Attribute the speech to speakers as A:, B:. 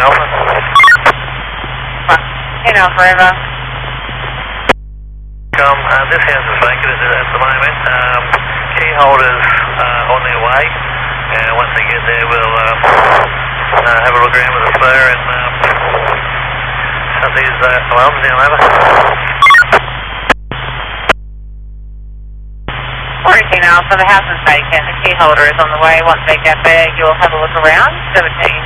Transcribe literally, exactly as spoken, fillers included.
A: Alpha.
B: ten Alpha Forever.
A: Um, uh, this house is vacant at, at the moment. Um, key holders uh, on their way, and once they get there, we'll um, uh, have a look around with a spur and um, shut these uh, alarms down. Over.
B: fourteen Alpha, the house is vacant. The key holder is on the way. Once they get there, you'll have a look around. seventeen